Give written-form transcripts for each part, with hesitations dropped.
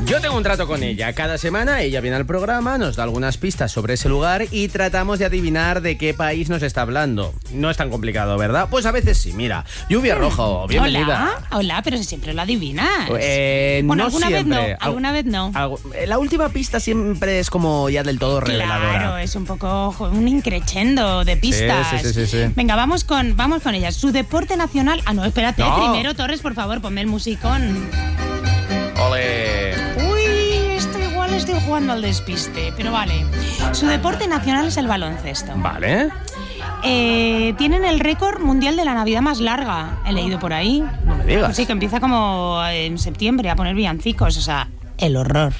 Yo tengo un trato con ella. Cada semana ella viene al programa, nos da algunas pistas sobre ese lugar y tratamos de adivinar de qué país nos está hablando. No es tan complicado, ¿verdad? Pues a veces sí, mira. Lluvia Rojo, bienvenida. Hola, pero si siempre lo adivinas. Bueno, no alguna siempre. Vez no, alguna vez no. La última pista siempre es como ya del todo reveladora. Claro, es un poco un increchendo de pistas. Sí. Venga, vamos con ella. Su deporte nacional... Ah, no, espérate. No. Primero, Torres, por favor, ponme el musicón. ¡Ole! Estoy jugando al despiste, pero vale. Su deporte nacional es el baloncesto. Vale. Tienen el récord mundial de la Navidad más larga. He leído por ahí. No me digas. Pues sí, que empieza como en septiembre a poner villancicos, o sea... El horror.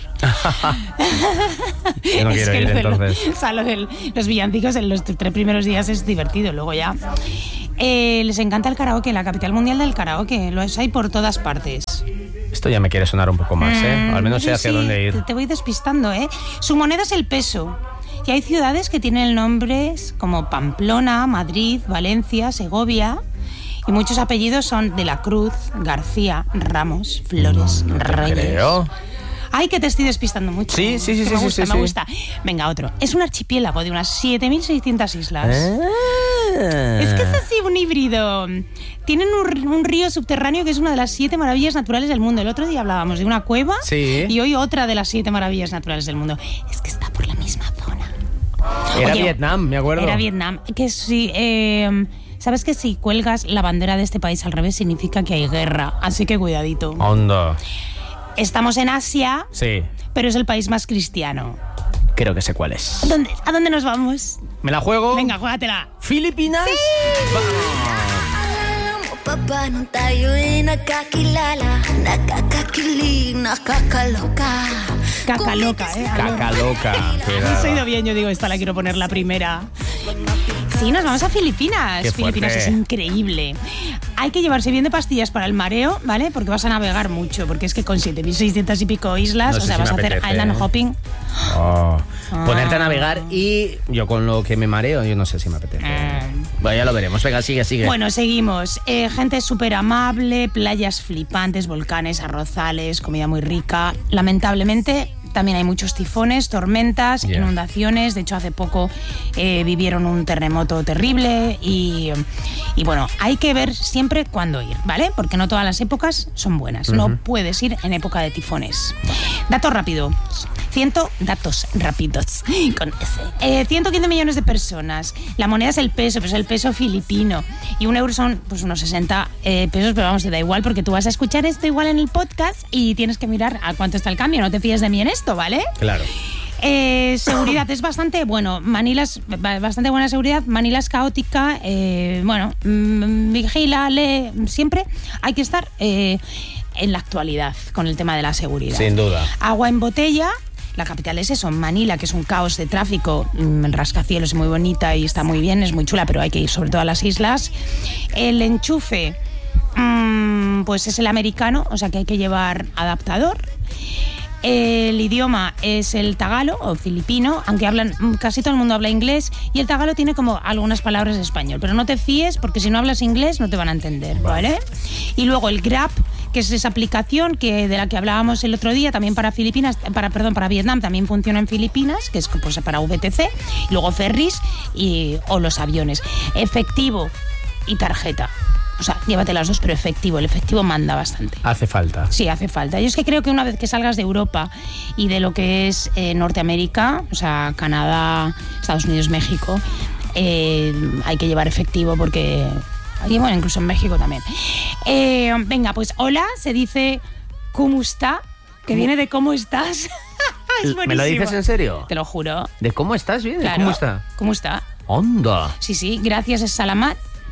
Yo no quiero ir entonces. Lo de los villancicos en los 3 primeros días es divertido, luego ya. Les encanta el karaoke, la capital mundial del karaoke. Lo hay por todas partes. Esto ya me quiere sonar un poco más, ¿eh? Al menos sé hacia dónde ir. Te voy despistando, ¿eh? Su moneda es el peso. Y hay ciudades que tienen nombres como Pamplona, Madrid, Valencia, Segovia. Y muchos apellidos son de la Cruz, García, Ramos, Flores, Reyes. Creo. Ay, que te estoy despistando mucho. Sí. Me gusta. Venga, otro. Es un archipiélago de unas 7.600 islas. Es que es así un híbrido. Tienen un río subterráneo que es una de las 7 maravillas naturales del mundo. El otro día hablábamos de una cueva y hoy otra de las 7 maravillas naturales del mundo. Es que está por la misma zona. Era Vietnam, me acuerdo. Era Vietnam. Que sí... ¿Sabes que si cuelgas la bandera de este país al revés significa que hay guerra? Así que cuidadito. Onda. Estamos en Asia, sí, pero es el país más cristiano. Creo que sé cuál es. ¿A dónde nos vamos? ¿Me la juego? Venga, juégatela. ¿Filipinas? ¡Sí! Cacaloca, Cacaloca. No he oído bien, yo digo, esta la quiero poner la primera. Sí, nos vamos a Filipinas. Qué Filipinas fuerte. es increíble. Hay que llevarse bien de pastillas para el mareo, ¿vale? Porque vas a navegar mucho, porque es que con 7.600 y pico islas, No sé si vas a me hacer apetece, island hopping. Ponerte a navegar y yo con lo que me mareo, yo no sé si me apetece. Bueno, ya lo veremos. Venga, sigue. Bueno, seguimos. Gente súper amable, playas flipantes, volcanes, arrozales, comida muy rica. Lamentablemente... También hay muchos tifones, tormentas, inundaciones. De hecho, hace poco vivieron un terremoto terrible y bueno, hay que ver siempre cuándo ir, ¿vale? Porque no todas las épocas son buenas. No puedes ir en época de tifones. Datos rápidos con S. 115 millones de personas. La moneda es el peso, pero es el peso filipino. Y un euro son pues unos 60 pesos, pero vamos, te da igual porque tú vas a escuchar esto igual en el podcast y tienes que mirar a cuánto está el cambio. No te fíes de mí en esto, ¿vale? Claro. Seguridad es bastante bueno. Manila es bastante buena seguridad. Manila es caótica. Vigila, lee. Siempre hay que estar en la actualidad con el tema de la seguridad. Sin duda. Agua en botella. La capital es eso, Manila, que es un caos de tráfico. El rascacielos es muy bonita y está muy bien, es muy chula, pero hay que ir sobre todo a las islas. El enchufe, pues es el americano, o sea que hay que llevar adaptador. El idioma es el tagalo o filipino, aunque casi todo el mundo habla inglés, y el tagalo tiene como algunas palabras de español, pero no te fíes porque si no hablas inglés no te van a entender, ¿vale? Y luego el Grab, que es esa aplicación de la que hablábamos el otro día, también para para Vietnam, también funciona en Filipinas, que es pues, para VTC, y luego ferries o los aviones. Efectivo y tarjeta. O sea, llévate las dos, pero efectivo. El efectivo manda bastante. Hace falta. Sí, hace falta. Yo es que creo que una vez que salgas de Europa y de lo que es Norteamérica, o sea, Canadá, Estados Unidos, México, hay que llevar efectivo porque... Y bueno, incluso en México también. Venga, pues hola, se dice ¿cómo está? Que viene de ¿cómo estás? Es ¿Me lo dices en serio? Te lo juro. ¿De cómo estás? Bien, Claro. ¿cómo está? ¿Cómo está? Onda. Sí, gracias es salamat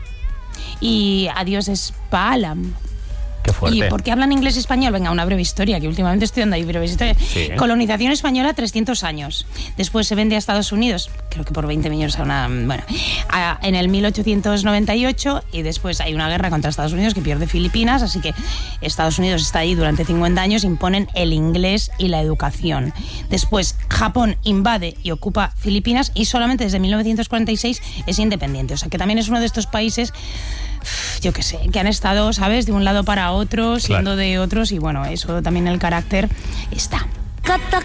y adiós es paalam. Qué fuerte. ¿Y por qué hablan inglés y español? Venga, una breve historia, que últimamente estoy dando ahí breves historias. Sí. Colonización española, 300 años. Después se vende a Estados Unidos, creo que por 20 millones en el 1898, y después hay una guerra contra Estados Unidos que pierde Filipinas, así que Estados Unidos está ahí durante 50 años, imponen el inglés y la educación. Después Japón invade y ocupa Filipinas y solamente desde 1946 es independiente. O sea que también es uno de estos países yo qué sé, que han estado, ¿sabes?, de un lado para otro, siendo Claro. de otros, y bueno, eso también el carácter está.